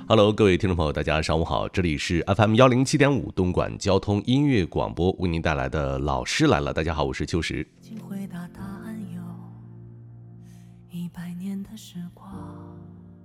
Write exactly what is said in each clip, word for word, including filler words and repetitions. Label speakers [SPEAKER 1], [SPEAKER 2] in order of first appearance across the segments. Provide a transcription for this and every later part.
[SPEAKER 1] Hello， 各位听众朋友，大家上午好，这里是 F M 一零七点五东莞交通音乐广播，为您带来的老师来了。大家好，我是秋实。
[SPEAKER 2] 请回答答案有一百年的时光。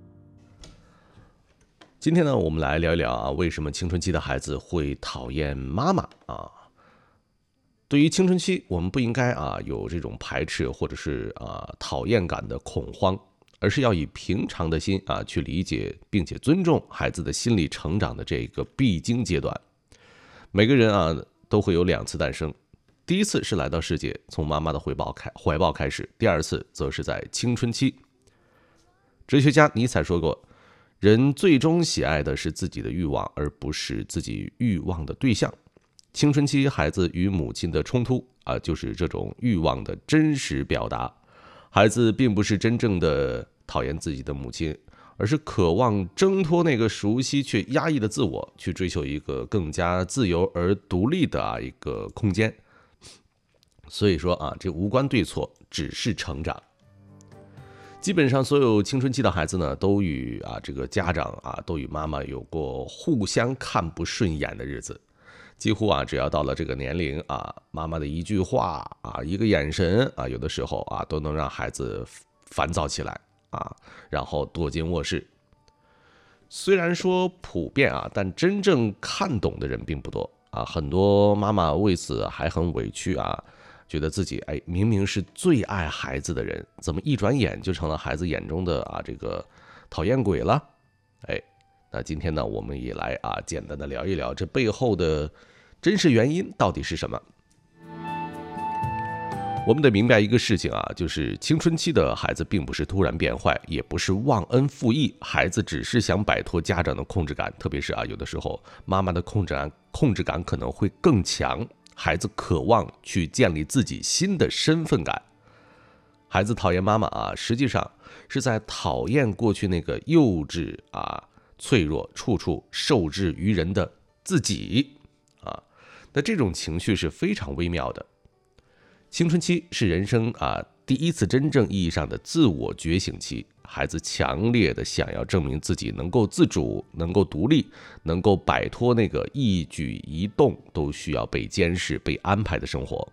[SPEAKER 1] 今天呢，我们来聊一聊啊，为什么青春期的孩子会讨厌妈妈啊？对于青春期，我们不应该啊有这种排斥或者是啊讨厌感的恐慌。而是要以平常的心啊去理解并且尊重孩子的心理成长的这个必经阶段。每个人啊都会有两次诞生，第一次是来到世界，从妈妈的怀抱开怀抱开始；第二次则是在青春期。哲学家尼采说过，人最终喜爱的是自己的欲望，而不是自己欲望的对象。青春期孩子与母亲的冲突啊，就是这种欲望的真实表达。孩子并不是真正的讨厌自己的母亲，而是渴望挣脱那个熟悉却压抑的自我，去追求一个更加自由而独立的啊一个空间。所以说啊，这无关对错，只是成长。基本上所有青春期的孩子呢，都与啊这个家长啊，都与妈妈有过互相看不顺眼的日子。几乎啊，只要到了这个年龄啊，妈妈的一句话啊，一个眼神啊，有的时候啊，都能让孩子烦躁起来啊，然后躲进卧室。虽然说普遍啊，但真正看懂的人并不多啊。很多妈妈为此还很委屈啊，觉得自己哎，明明是最爱孩子的人，怎么一转眼就成了孩子眼中的啊这个讨厌鬼了？哎，那今天呢，我们也来啊，简单的聊一聊这背后的真实原因到底是什么？我们得明白一个事情啊，就是青春期的孩子并不是突然变坏，也不是忘恩负义，孩子只是想摆脱家长的控制感，特别是啊，有的时候妈妈的控制感控制感可能会更强，孩子渴望去建立自己新的身份感。孩子讨厌妈妈啊，实际上是在讨厌过去那个幼稚啊、脆弱、处处受制于人的自己啊。那这种情绪是非常微妙的。青春期是人生啊第一次真正意义上的自我觉醒期，孩子强烈的想要证明自己能够自主、能够独立、能够摆脱那个一举一动都需要被监视、被安排的生活。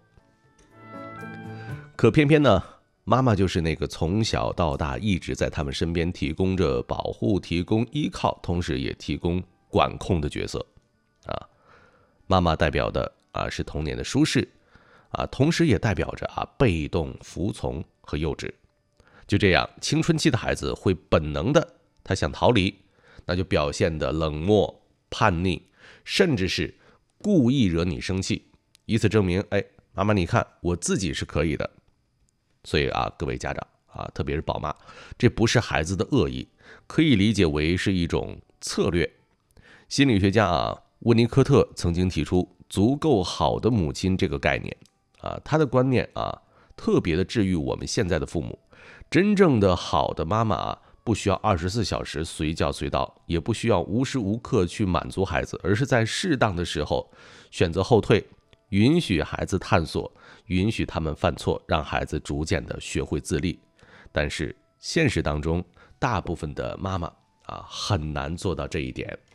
[SPEAKER 1] 可偏偏呢，妈妈就是那个从小到大一直在他们身边提供着保护、提供依靠，同时也提供管控的角色啊。妈妈代表的啊是童年的舒适啊，同时也代表着啊被动、服从和幼稚。就这样，青春期的孩子会本能的，他想逃离，那就表现得冷漠、叛逆，甚至是故意惹你生气，以此证明，哎，妈妈你看我自己是可以的。所以啊，各位家长啊，特别是宝妈，这不是孩子的恶意，可以理解为是一种策略。心理学家啊温尼科特曾经提出足够好的母亲这个概念啊，他的观念啊特别的治愈我们现在的父母。真正的好的妈妈啊，不需要二十四小时随叫随到，也不需要无时无刻去满足孩子，而是在适当的时候选择后退，允许孩子探索，允许他们犯错，让孩子逐渐的学会自立。但是现实当中，大部分的妈妈啊很难做到这一点。